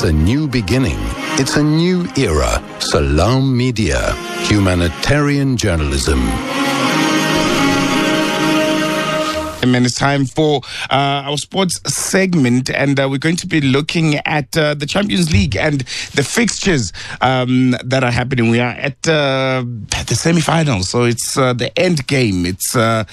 a new beginning. It's a new era. Salam Media. Humanitarian journalism. And it's time for our sports segment, and we're going to be looking at the Champions League and the fixtures that are happening. We are at the semi-finals, so it's the end game. It's the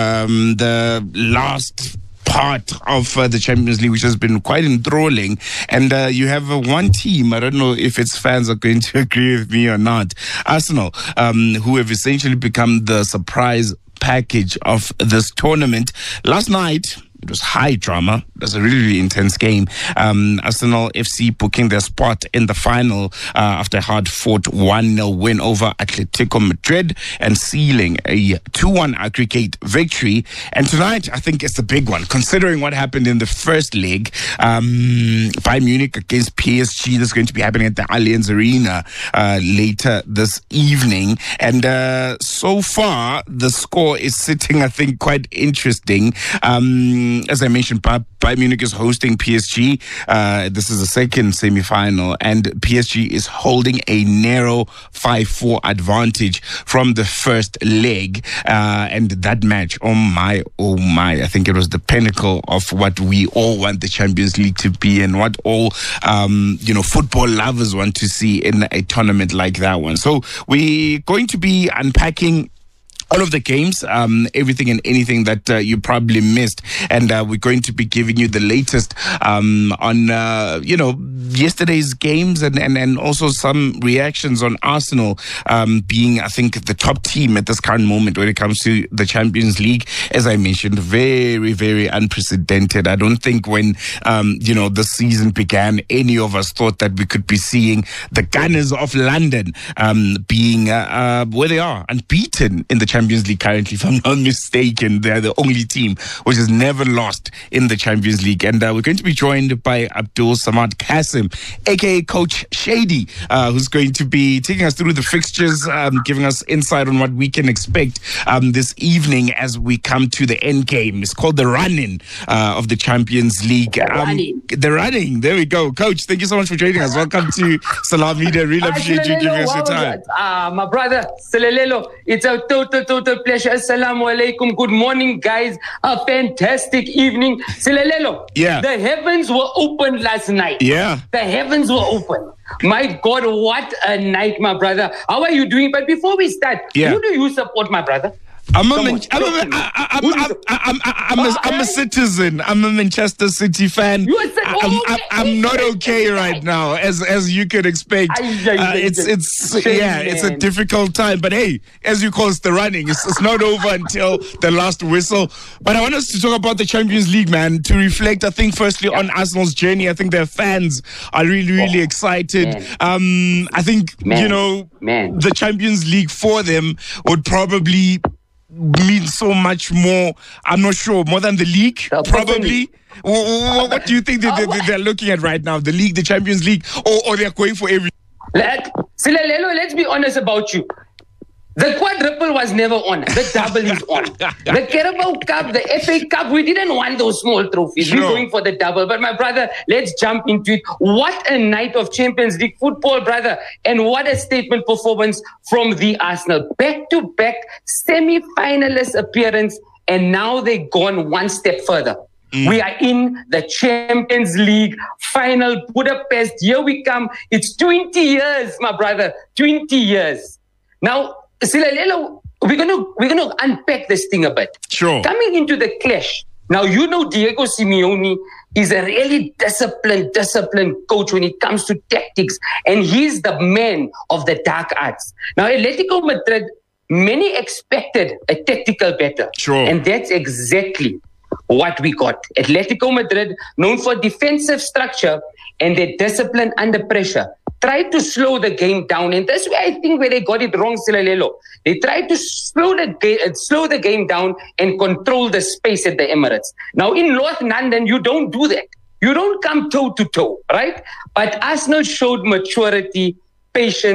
last part of the Champions League, which has been quite enthralling. And you have one team, I don't know if its fans are going to agree with me or not, Arsenal, who have essentially become the surprise package of this tournament. Last night, it was high drama. It was a really, really intense game. Arsenal FC booking their spot in the final after a hard-fought 1-0 win over Atletico Madrid and sealing a 2-1 aggregate victory. And tonight, I think it's the big one, considering what happened in the first leg. Bayern Munich against PSG. This is going to be happening at the Allianz Arena later this evening. And so far, the score is sitting, I think, quite interesting. As I mentioned, Bayern Munich is hosting PSG. This is the second semi-final, and PSG is holding a narrow 5-4 advantage from the first leg. And that match, oh my, I think it was the pinnacle of what we all want the Champions League to be and what all, football lovers want to see in a tournament like that one. So we're going to be unpacking all of the games, everything and anything that you probably missed. And we're going to be giving you the latest on, yesterday's games and also some reactions on Arsenal being, I think, the top team at this current moment when it comes to the Champions League. As I mentioned, very, very unprecedented. I don't think when, the season began, any of us thought that we could be seeing the Gunners of London being where they are, unbeaten in the Champions League currently, if I'm not mistaken. They're the only team which has never lost in the Champions League. And we're going to be joined by Abdul Samad Kasim, aka Coach Shady, who's going to be taking us through the fixtures, giving us insight on what we can expect this evening as we come to the end game. It's called the run-in of the Champions League. The running. There we go. Coach, thank you so much for joining us. Welcome to Salam Media. Really appreciate you giving us your time. My brother, Silelelo, it's a total pleasure. Assalamu alaikum. Good morning, guys. A fantastic evening. Silelelo, yeah. The heavens were open last night. Yeah. The heavens were open. My God, what a night, my brother. How are you doing? But before we start, who do you support, my brother? I'm a citizen. I'm a Manchester City fan. I'm not okay right now, as you could expect. It's a difficult time. But hey, as you call it, the running. It's not over until the last whistle. But I want us to talk about the Champions League, man. To reflect, I think, firstly on Arsenal's journey. I think their fans are really, really excited. I think the Champions League for them would probably mean so much more. I'm not sure, more than the league, probably. What do you think they're looking at right now? The league, the Champions League, or they're going for everything? Silelelo, let's be honest about you. The quadruple was never on. The double is on. The Carabao Cup, the FA Cup, we didn't want those small trophies. Sure. We're going for the double. But my brother, let's jump into it. What a night of Champions League football, brother. And what a statement performance from the Arsenal. Back-to-back semi-finalist appearance. And now they've gone one step further. We are in the Champions League final, Budapest. Here we come. It's 20 years, my brother. 20 years. Now, Silelelo, we're gonna unpack this thing a bit. Sure. Coming into the clash. Now, Diego Simeone is a really disciplined coach when it comes to tactics. And he's the man of the dark arts. Now, Atletico Madrid, many expected a tactical battle. Sure. And that's exactly what we got. Atletico Madrid, known for defensive structure and their discipline under pressure, tried to slow the game down. And that's where I think where they got it wrong, Silelelo. They tried to slow the game down and control the space at the Emirates. Now, in North London, you don't do that. You don't come toe-to-toe, right? But Arsenal showed maturity, patience,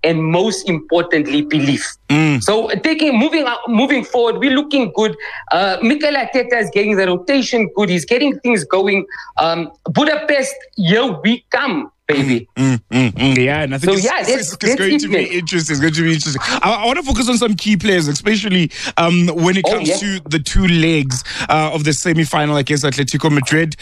and most importantly, belief. So moving forward, we're looking good. Mikel Arteta is getting the rotation good. He's getting things going. Budapest, here we come, baby. Yeah, and I think it's going to be interesting. It's going to be interesting. I want to focus on some key players, especially when it comes to the two legs of the semi-final against Atletico Madrid.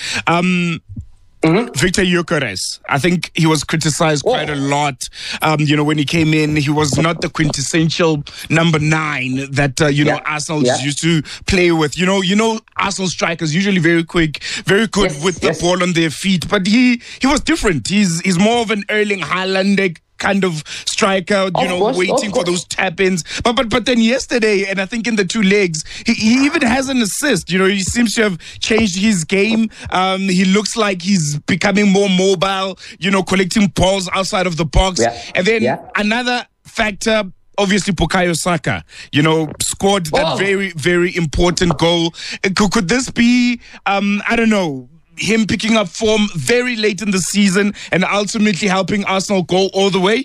Victor Gyökeres, I think he was criticized quite a lot. When he came in, he was not the quintessential number 9 that Arsenal used to play with. Arsenal strikers usually very quick, very good with the ball on their feet, but he was different. He's more of an Erling Haaland kind of striker, waiting for those tap-ins. But then yesterday, and I think in the two legs, he even has an assist. He seems to have changed his game. He looks like he's becoming more mobile, collecting balls outside of the box. And then another factor, obviously Bukayo Saka, scored that very, very important goal. Could this be, I don't know, him picking up form very late in the season and ultimately helping Arsenal go all the way?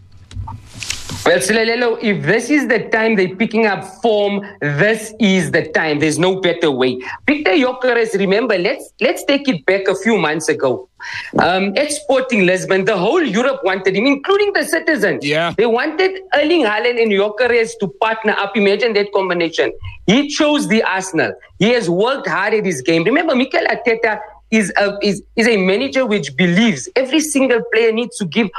Well, Silalelo, if this is the time they're picking up form, this is the time. There's no better way. Victor Gyökeres, remember, let's take it back a few months ago. At Sporting Lisbon, the whole Europe wanted him, including the citizens. Yeah. They wanted Erling Haaland and Gyökeres to partner up. Imagine that combination. He chose the Arsenal. He has worked hard at his game. Remember, Mikel Arteta is a manager which believes every single player needs to give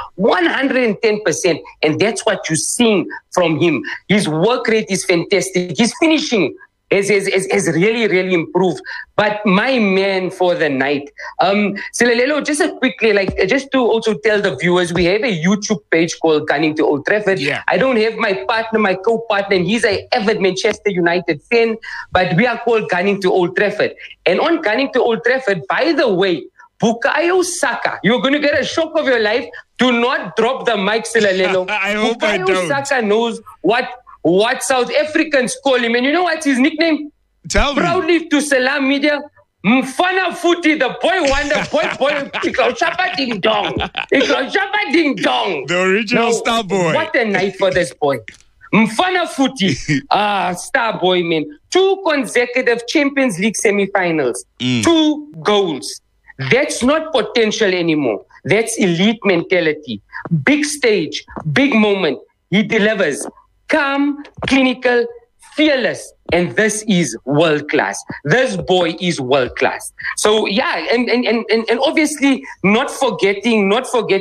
110%, and that's what you're seeing from him. His work rate is fantastic. His finishing has really, really improved. But my man for the night, Silalelo, just just to also tell the viewers, we have a YouTube page called Gunning to Old Trafford. Yeah. I don't have my co-partner, and he's an avid Manchester United fan, but we are called Gunning to Old Trafford. And on Gunning to Old Trafford, by the way, Bukayo Saka, you're going to get a shock of your life. Do not drop the mic, Silalelo. I hope I don't. Bukayo Saka knows what South Africans call him. And you know what's his nickname? Tell me. Proudly to Salam Media, Mfana Footy, the boy wonder, boy, Iklauchapa Ding Dong. Iklauchapa Ding Dong. The original star boy. What a night for this boy. Mfana Footy, star boy, man. 2 consecutive Champions League semi-finals. 2 goals. That's not potential anymore. That's elite mentality. Big stage, big moment. He delivers. Calm, clinical, fearless, and this is world class. This boy is world class. So and obviously not forgetting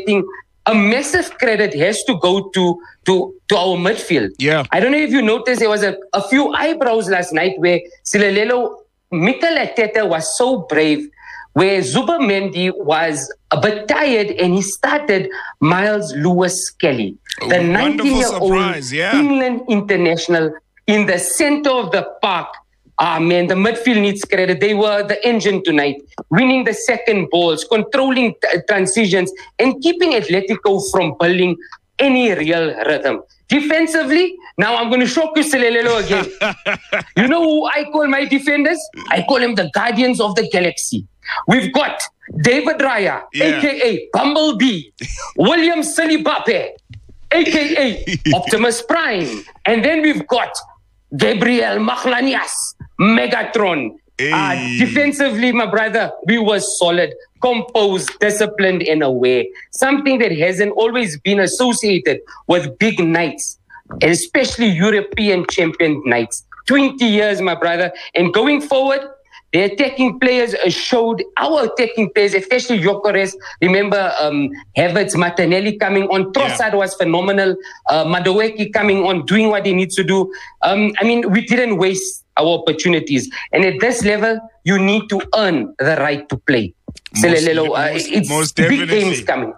a massive credit has to go to our midfield. Yeah. I don't know if you noticed there was a few eyebrows last night where Silalelo, Mikel Arteta was so brave, where Zubimendi was a bit tired and he started Miles Lewis-Kelly, the 19-year-old England international in the center of the park. Man, the midfield needs credit. They were the engine tonight, winning the second balls, controlling transitions, and keeping Atletico from building any real rhythm. Defensively, now I'm going to shock you, Silalelo, again. You know who I call my defenders? I call them the Guardians of the Galaxy. We've got David Raya, a.k.a. Bumblebee, William Salibape, a.k.a. Optimus Prime, and then we've got Gabriel Machlanias, Megatron. Defensively, my brother, we were solid, composed, disciplined, and aware. Something that hasn't always been associated with big nights, especially European champion nights. 20 years, my brother. And going forward, the attacking players showed our attacking players, especially Gyökeres. Remember, Havertz, Martinelli coming on. Trossard was phenomenal. Madueke coming on, doing what he needs to do. We didn't waste our opportunities. And at this level, you need to earn the right to play. It's big games coming.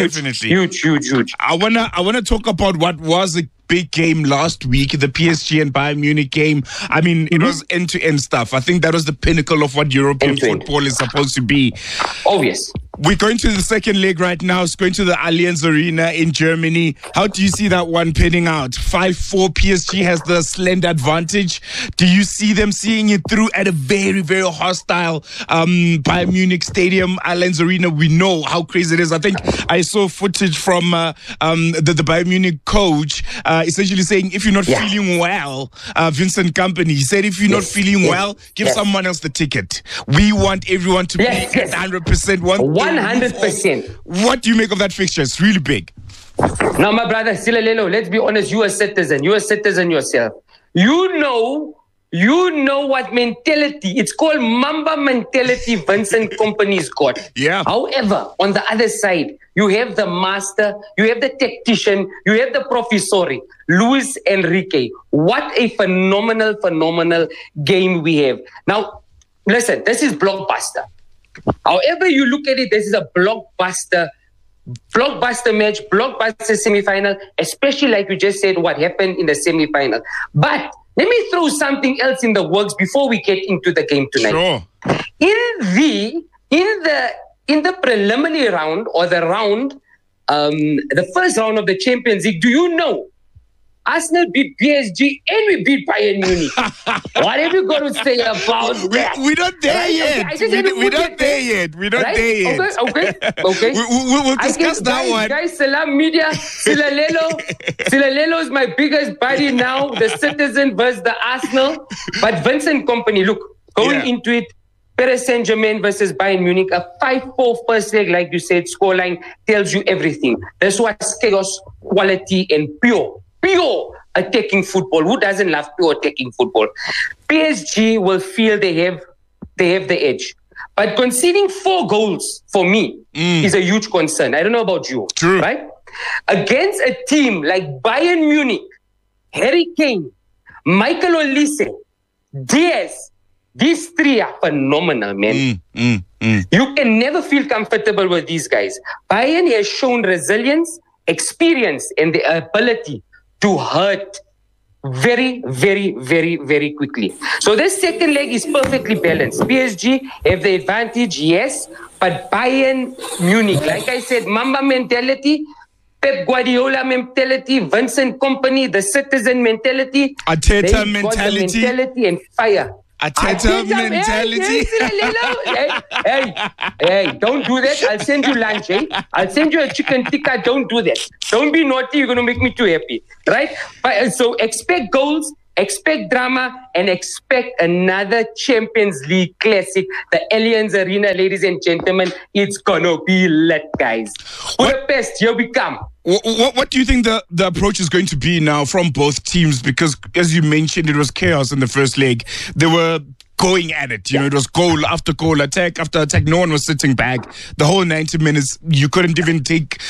Huge. I wanna talk about what was a big game last week, the PSG and Bayern Munich game. It was end-to-end stuff. I think that was the pinnacle of what European football is supposed to be. Obvious. We're going to the second leg right now. It's going to the Allianz Arena in Germany. How do you see that one panning out? 5-4, PSG has the slender advantage. Do you see them seeing it through at a very, very hostile Bayern Munich stadium, Allianz Arena? We know how crazy it is. I think I saw footage from the Bayern Munich coach essentially saying, if you're not feeling well, Vincent Kompany, he said, if you're not feeling well, give someone else the ticket. We want everyone to be at 100%. 100%. What do you make of that fixture? It's really big. Now, my brother, Silalelo, let's be honest, you're a citizen. You're a citizen yourself. You know what mentality. It's called Mamba mentality Vincent Kompany's got. Yeah. However, on the other side, you have the master, you have the tactician, you have the professori, Luis Enrique. What a phenomenal game we have. Now, listen, this is blockbuster. However you look at it, this is a blockbuster match, blockbuster semi-final, especially like you just said, what happened in the semi-final. But let me throw something else in the works before we get into the game tonight. Sure. In the preliminary round or the round, the first round of the Champions League, do you know Arsenal beat PSG and we beat Bayern Munich? What have you got to say about that? We're not there yet. We're not there yet. Okay. We'll discuss that one. Guys, Salam Media, Silalelo is my biggest buddy now, the Citizen versus the Arsenal. But Vincent Kompany, look, going into it, Paris Saint-Germain versus Bayern Munich, a 5-4 first leg, like you said, scoreline tells you everything. This was chaos, quality, and pure attacking football. Who doesn't love pure attacking football? PSG will feel they have the edge. But conceding 4 goals for me is a huge concern. I don't know about you. True. Right? Against a team like Bayern Munich, Harry Kane, Michael Olise, Diaz, these 3 are phenomenal, man. You can never feel comfortable with these guys. Bayern has shown resilience, experience, and the ability to hurt very, very, very, very quickly. So this second leg is perfectly balanced. PSG have the advantage, yes, but Bayern Munich, like I said, Mamba mentality, Pep Guardiola mentality, Vincent Kompany, the citizen mentality, Arteta mentality, and fire. Arteta mentality. Hey, don't do that. I'll send you lunch, I'll send you a chicken tikka. Don't do that. Don't be naughty. You're going to make me too happy. Right? So expect goals, expect drama, and expect another Champions League classic. The Allianz Arena, ladies and gentlemen, it's going to be lit, guys. Budapest, here we come. What do you think the approach is going to be now from both teams? Because as you mentioned, it was chaos in the first leg. They were going at it. You know, it was goal after goal, attack after attack. No one was sitting back. The whole 90 minutes, you couldn't even take,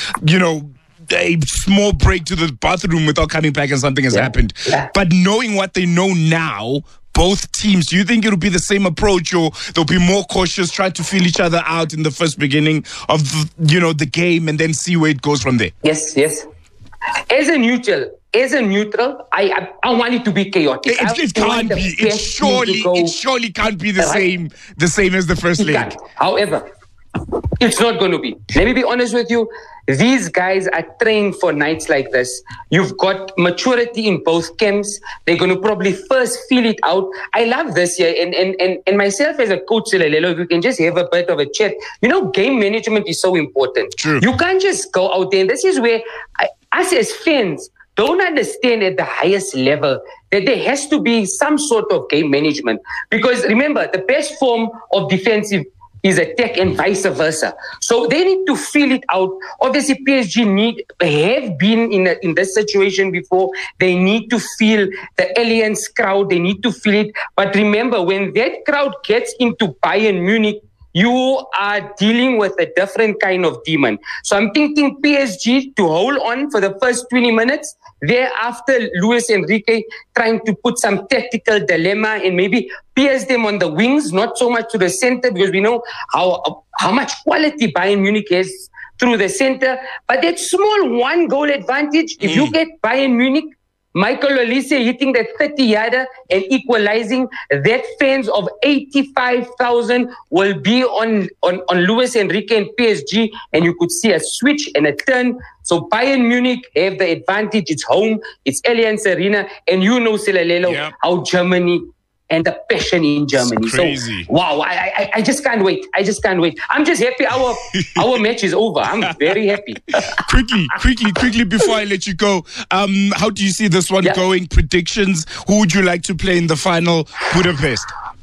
a small break to the bathroom without coming back and something has happened. But knowing what they know now, both teams, do you think it'll be the same approach, or they'll be more cautious, try to feel each other out in the first beginning of the game and then see where it goes from there? Yes. As a neutral, I want it to be chaotic. It can't be. It surely can't be the same as the first leg. However, it's not going to be. Let me be honest with you. These guys are trained for nights like this. You've got maturity in both camps. They're going to probably first feel it out. I love this here. And myself as a coach, Silalelo, if we can just have a bit of a chat. Game management is so important. True. You can't just go out there. And this is where us as fans don't understand at the highest level that there has to be some sort of game management. Because remember, the best form of defensive is attack and vice versa. So they need to feel it out. Obviously, PSG have been in this situation before. They need to feel the Allianz crowd. They need to feel it. But remember, when that crowd gets into Bayern Munich, you are dealing with a different kind of demon. So I'm thinking PSG to hold on for the first 20 minutes. Thereafter, Luis Enrique trying to put some tactical dilemma and maybe pierce them on the wings, not so much to the center, because we know how much quality Bayern Munich has through the center. But that small 1-goal advantage, if you get Bayern Munich, Michael Olise hitting that 30-yarder and equalizing. That fans of 85,000 will be on Luis Enrique and PSG, and you could see a switch and a turn. So Bayern Munich have the advantage. It's home. It's Allianz Arena. And you know, Silalelo, how Germany and the passion in Germany. So, wow, I just can't wait. I just can't wait. I'm just happy our match is over. I'm very happy. quickly, before I let you go, how do you see this one going? Predictions? Who would you like to play in the final Budapest?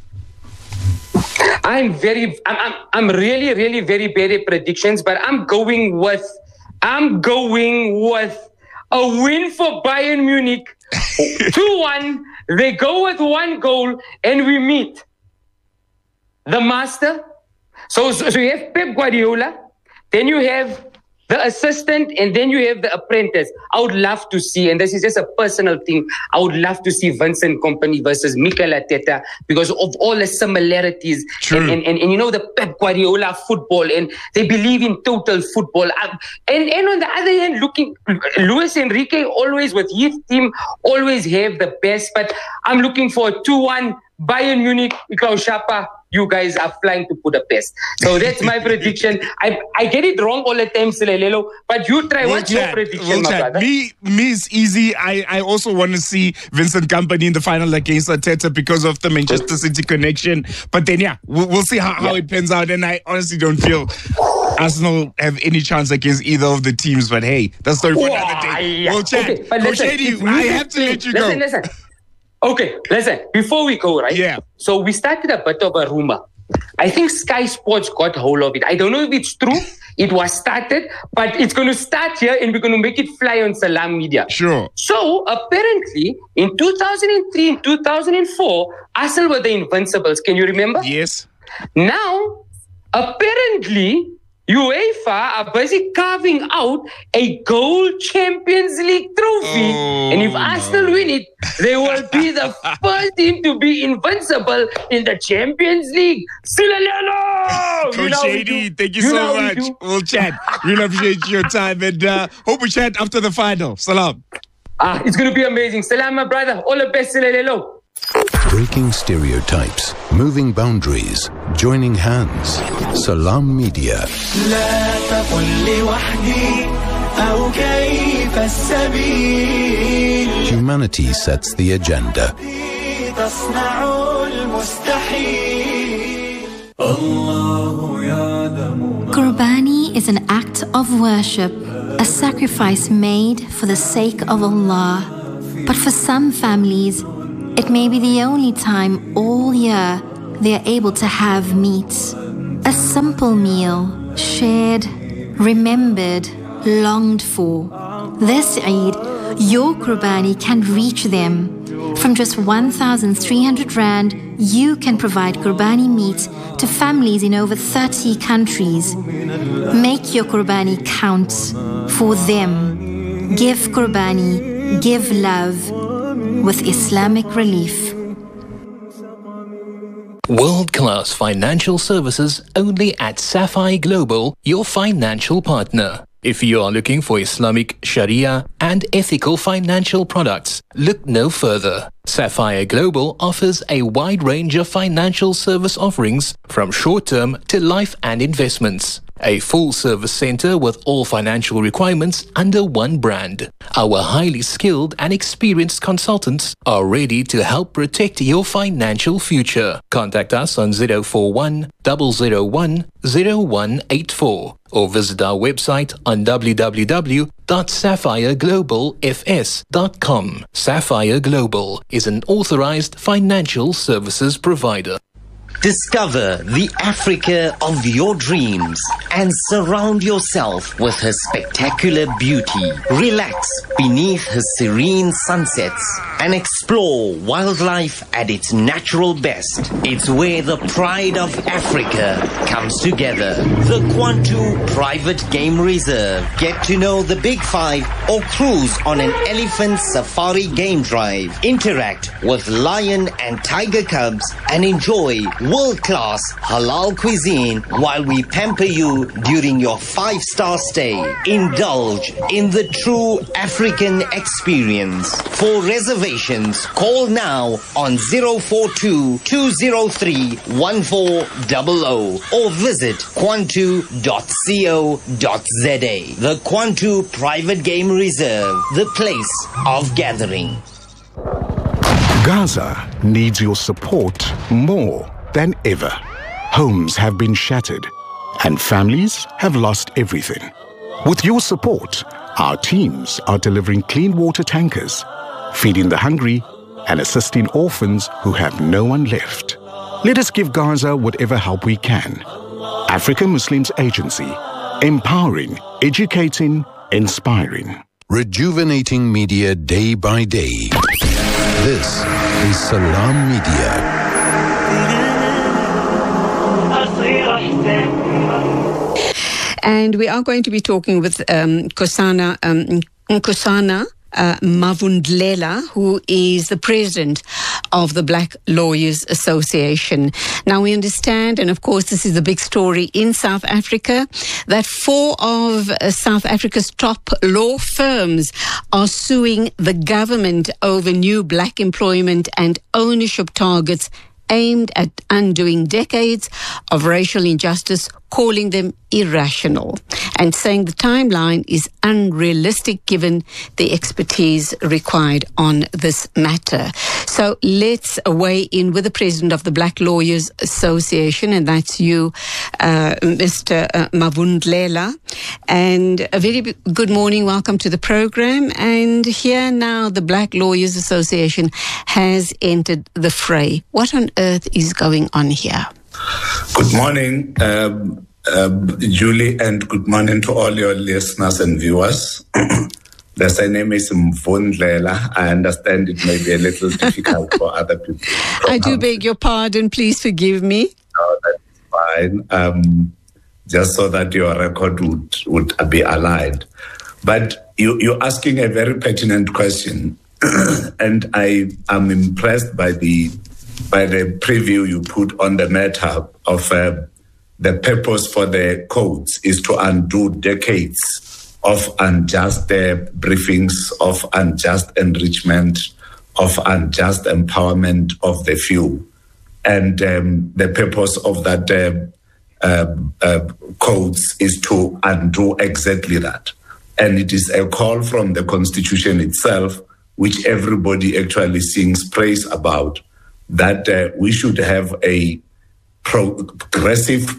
I'm really, really very bad at predictions, but I'm going with a win for Bayern Munich. 2-1. They go with 1 goal and we meet the master. So you have Pep Guardiola, then you have the assistant, and then you have the apprentice. I would love to see, and this is just a personal thing, I would love to see Vincent Kompany versus Mikel Arteta because of all the similarities. And you know, the Pep Guardiola football, and they believe in total football. And on the other hand, looking, Luis Enrique always with his team always have the best, but I'm looking for a 2-1 Bayern Munich, Klaus Schapper. You guys are flying to Budapest. So that's my prediction. I get it wrong all the time, Silelelo, but you try. What's your prediction, my brother? Me is easy. I also want to see Vincent Kompany in the final against Arteta because of the Manchester City connection. But then, we'll see how it pans out. And I honestly don't feel Arsenal have any chance against either of the teams. But hey, that's story for another day. We'll chat. Okay, Coach Eddie, I have to let you go. Listen. Okay, listen, before we go, right? Yeah. So we started a bit of a rumor. I think Sky Sports got hold of it. I don't know if it's true. It was started, but it's going to start here and we're going to make it fly on Salam Media. Sure. So apparently in 2003 and 2004, Arsenal were the Invincibles. Can you remember? Yes. Now, apparently, UEFA are busy carving out a gold Champions League trophy. And if Arsenal win it, they will be the first team to be invincible in the Champions League. Coach Shady, thank you so much. We'll chat. Really appreciate your time and hope we chat after the final. Salam. It's going to be amazing. Salam, my brother. All the best. Breaking stereotypes, moving boundaries, joining hands. Salam Media. Humanity sets the agenda. Qurbani is an act of worship, a sacrifice made for the sake of Allah. But for some families, it may be the only time all year they are able to have meat. A simple meal, shared, remembered, longed for. This Eid, your Qurbani can reach them. From just 1,300 Rand, you can provide Qurbani meat to families in over 30 countries. Make your Qurbani count for them. Give Qurbani, give love. With Islamic Relief. World-class financial services only at Sapphire Global, your financial partner. If you are looking for Islamic, Sharia and ethical financial products, look no further. Sapphire Global offers a wide range of financial service offerings from short-term to life and investments. A full-service center with all financial requirements under one brand. Our highly skilled and experienced consultants are ready to help protect your financial future. Contact us on 041 001 0184 or visit our website on www.sapphireglobalfs.com. Sapphire Global is an authorized financial services provider. Discover the Africa of your dreams and surround yourself with her spectacular beauty. Relax beneath her serene sunsets and explore wildlife at its natural best. It's where the pride of Africa comes together. The Kwantu Private Game Reserve. Get to know the Big Five or cruise on an elephant safari game drive. Interact with lion and tiger cubs and enjoy world-class halal cuisine while we pamper you during your 5-star stay. Indulge in the true African African experience. For reservations, call now on 042-203-1400 or visit kwantu.co.za. The Kwantu Private Game Reserve, the place of gathering. Gaza needs your support more than ever. Homes have been shattered and families have lost everything. With your support, our teams are delivering clean water tankers, feeding the hungry and assisting orphans who have no one left. Let us give Gaza whatever help we can. African Muslims Agency, empowering, educating, inspiring. Rejuvenating media day by day. This is Salam Media. And we are going to be talking with Nkosana Mavundlela, who is the president of the Black Lawyers Association. Now, we understand, and of course this is the big story in South Africa, that 4 of South Africa's top law firms are suing the government over new black employment and ownership targets aimed at undoing decades of racial injustice, calling them irrational and saying the timeline is unrealistic given the expertise required on this matter. So let's weigh in with the president of the Black Lawyers Association, and that's you, Mr. Mavundlela. And a very good morning. Welcome to the program. And here now the Black Lawyers Association has entered the fray. What on earth is going on here? Good morning, Julie, and good morning to all your listeners and viewers. The name is Mvundlela. I understand it may be a little difficult for other people. I do beg your pardon. Please forgive me. No, that's fine. Just so that your record would be aligned. But you're asking a very pertinent question, and I am impressed by the preview you put on the matter of the purpose for the codes is to undo decades of unjust briefings, of unjust enrichment, of unjust empowerment of the few. And the purpose of that codes is to undo exactly that. And it is a call from the Constitution itself, which everybody actually sings praise about, that we should have a progressive,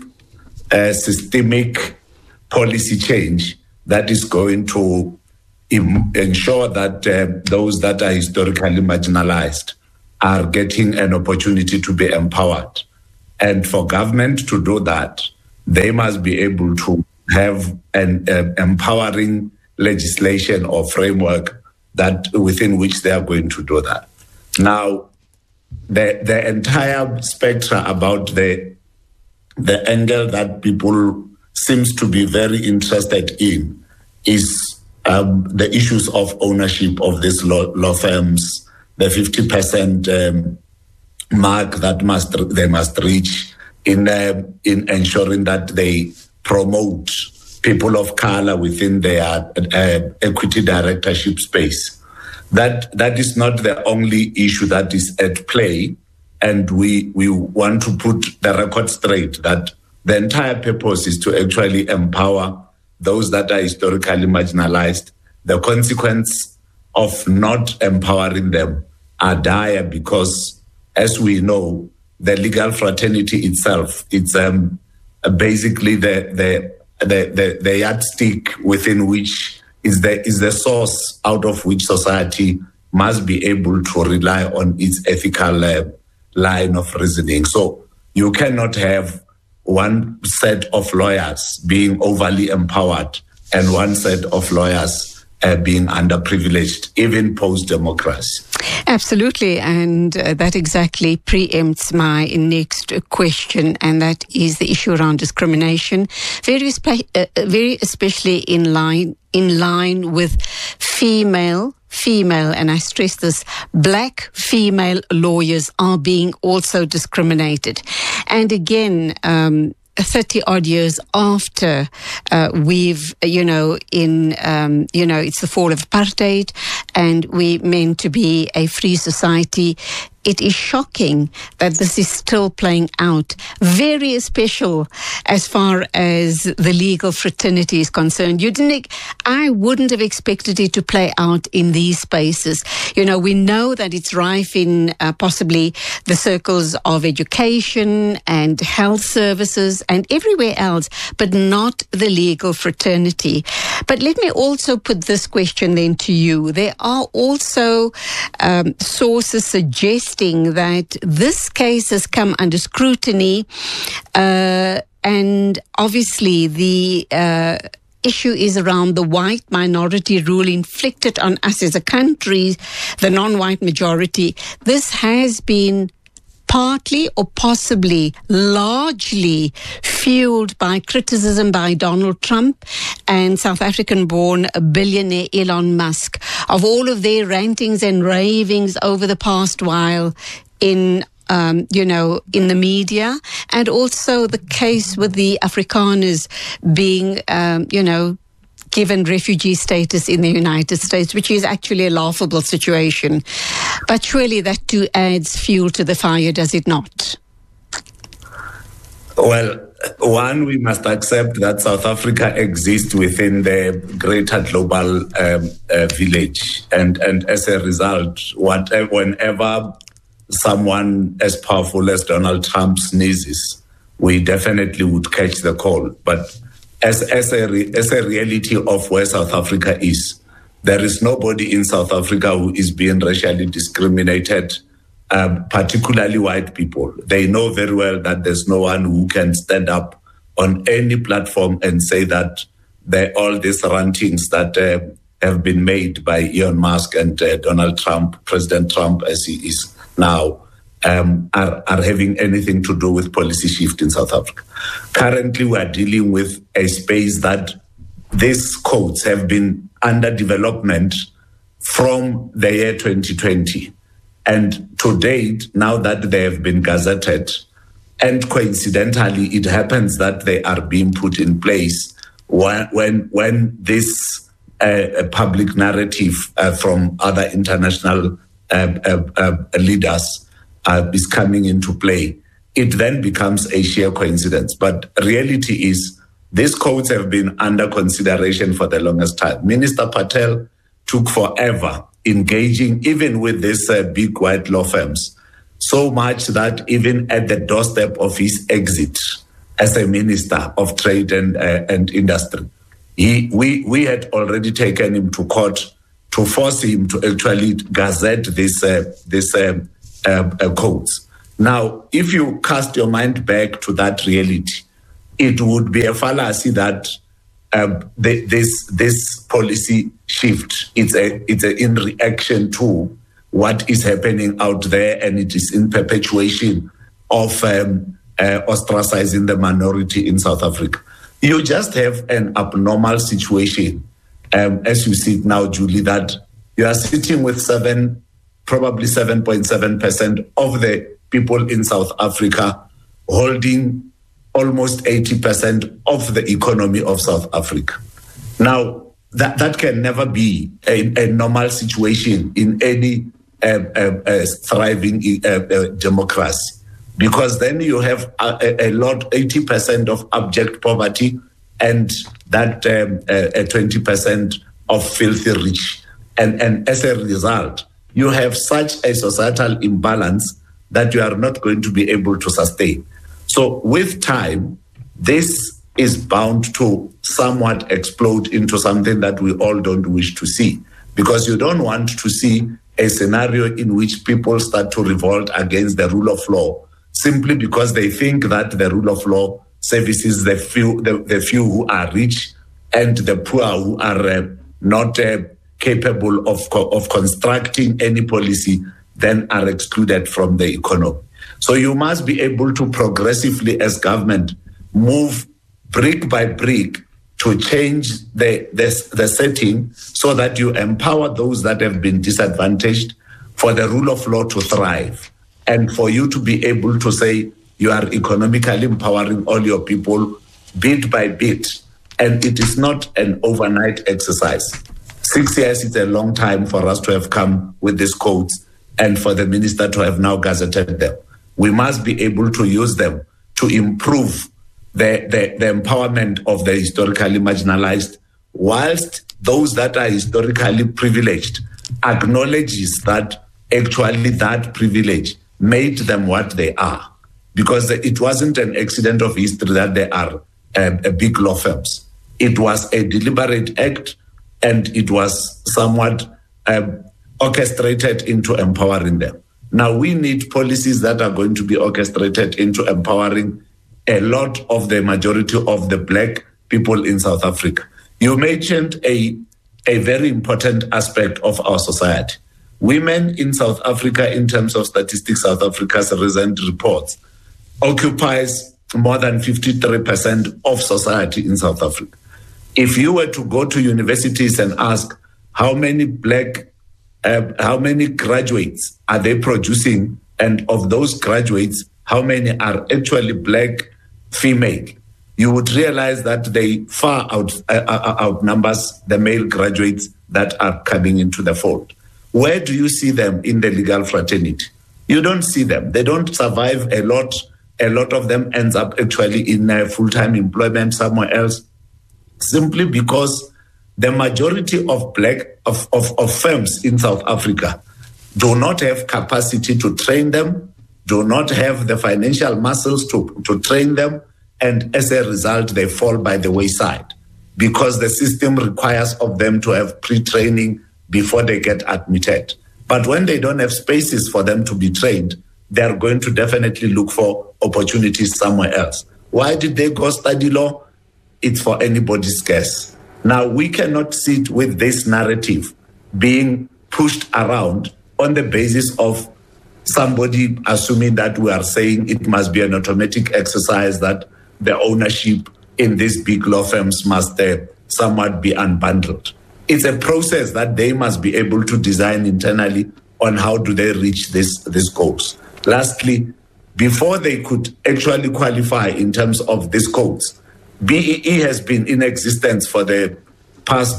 systemic policy change that is going to ensure that those that are historically marginalized are getting an opportunity to be empowered. And for government to do that, they must be able to have an empowering legislation or framework that within which they are going to do that. Now, the entire spectrum about the angle that people seems to be very interested in is the issues of ownership of these law firms, the 50% mark that they must reach in ensuring that they promote people of color within their equity directorship space. That is not the only issue that is at play, and we want to put the record straight that the entire purpose is to actually empower those that are historically marginalized. The consequence of not empowering them are dire because, as we know, the legal fraternity itself, it's basically the yardstick within which is the source out of which society must be able to rely on its ethical line of reasoning. So you cannot have one set of lawyers being overly empowered and one set of lawyers being underprivileged, even post-democracy. Absolutely, and that exactly preempts my next question, and that is the issue around discrimination, very especially in line with female, and I stress this, black female lawyers are being also discriminated. And again, 30 odd years after we've, it's the fall of apartheid and we meant to be a free society, it is shocking that this is still playing out. Very special as far as the legal fraternity is concerned. I wouldn't have expected it to play out in these spaces. We know that it's rife in possibly the circles of education and health services and everywhere else, but not the legal fraternity. But let me also put this question then to you. There are also sources suggesting that this case has come under scrutiny, and obviously the issue is around the white minority rule inflicted on us as a country, the non-white majority. This has been partly or possibly largely fueled by criticism by Donald Trump and South African-born billionaire Elon Musk of all of their rantings and ravings over the past while in the media, and also the case with the Afrikaners being, given refugee status in the United States, which is actually a laughable situation. But surely that too adds fuel to the fire, does it not? Well, one, we must accept that South Africa exists within the greater global village. And as a result, whenever someone as powerful as Donald Trump sneezes, we definitely would catch the cold. But as a reality of where South Africa is, there is nobody in South Africa who is being racially discriminated, particularly white people. They know very well that there's no one who can stand up on any platform and say that all these rantings that have been made by Elon Musk and Donald Trump, President Trump as he is now, are having anything to do with policy shift in South Africa. Currently, we are dealing with a space that these codes have been under development from the year 2020. And to date, now that they have been gazetted, and coincidentally, it happens that they are being put in place when this public narrative from other international leaders is coming into play, it then becomes a sheer coincidence. But reality is, these codes have been under consideration for the longest time. Minister Patel took forever engaging even with these big white law firms, so much that even at the doorstep of his exit as a minister of trade and industry, we had already taken him to court to force him to actually gazette this codes. Now, if you cast your mind back to that reality, it would be a fallacy that this policy shift, it's in reaction to what is happening out there, and it is in perpetuation of ostracizing the minority in South Africa. You just have an abnormal situation, as you see it now, Julie, that you are sitting with probably 7.7% of the people in South Africa holding almost 80% of the economy of South Africa. Now, that can never be a normal situation in any thriving democracy, because then you have a lot, 80% of abject poverty and that 20% of filthy rich. And as a result, you have such a societal imbalance that you are not going to be able to sustain. So with time, this is bound to somewhat explode into something that we all don't wish to see, because you don't want to see a scenario in which people start to revolt against the rule of law simply because they think that the rule of law services the few who are rich, and the poor who are not capable of constructing any policy then are excluded from the economy. So you must be able to progressively, as government, move brick by brick to change the setting so that you empower those that have been disadvantaged for the rule of law to thrive, and for you to be able to say you are economically empowering all your people bit by bit. And it is not an overnight exercise. 6 years is a long time for us to have come with these codes and for the minister to have now gazetted them. We must be able to use them to improve the empowerment of the historically marginalized, whilst those that are historically privileged acknowledges that actually that privilege made them what they are. Because it wasn't an accident of history that they are big law firms. It was a deliberate act, and it was somewhat orchestrated into empowering them. Now, we need policies that are going to be orchestrated into empowering a lot of the majority of the black people in South Africa. You mentioned a very important aspect of our society. Women in South Africa, in terms of statistics, South Africa's recent reports, occupies more than 53% of society in South Africa. If you were to go to universities and ask how many graduates are they producing, and of those graduates, how many are actually black female, you would realize that they far outnumbers the male graduates that are coming into the fold. Where do you see them in the legal fraternity? You don't see them. They don't survive a lot. A lot of them ends up actually in full-time employment somewhere else, simply because the majority of firms in South Africa do not have capacity to train them, do not have the financial muscles to train them, and as a result, they fall by the wayside because the system requires of them to have pre-training before they get admitted. But when they don't have spaces for them to be trained, they're going to definitely look for opportunities somewhere else. Why did they go study law? It's for anybody's guess. Now, we cannot sit with this narrative being pushed around on the basis of somebody assuming that we are saying it must be an automatic exercise, that the ownership in these big law firms must somewhat be unbundled. It's a process that they must be able to design internally on how do they reach these goals. Lastly, before they could actually qualify in terms of these codes, BEE has been in existence for the past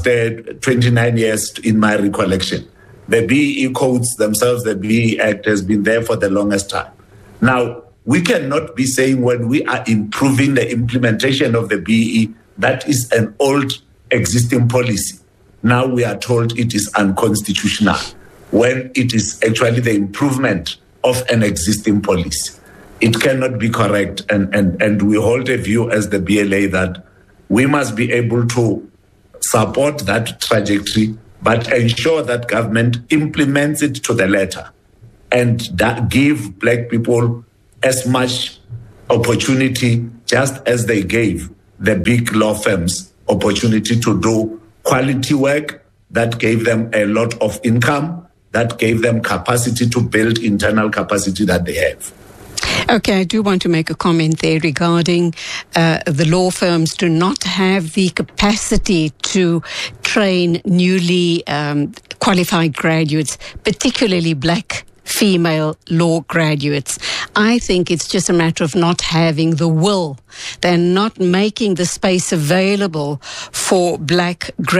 29 years in my recollection. The BEE codes themselves, the BEE Act, has been there for the longest time. Now, we cannot be saying when we are improving the implementation of the BEE, that is an old existing policy. Now we are told it is unconstitutional when it is actually the improvement of an existing policy. It cannot be correct, and we hold a view as the BLA that we must be able to support that trajectory, but ensure that government implements it to the letter and that give black people as much opportunity just as they gave the big law firms opportunity to do quality work that gave them a lot of income, that gave them capacity to build internal capacity that they have. Okay, I do want to make a comment there regarding the law firms do not have the capacity to train newly qualified graduates, particularly black female law graduates. I think it's just a matter of not having the will. They're not making the space available for black graduates